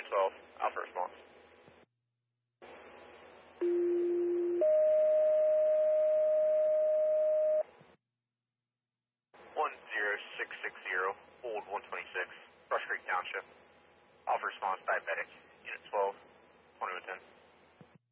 12, Alpha response. 10660, Old 126, Brush Creek Township. Alpha response, diabetic, unit 12, 2110.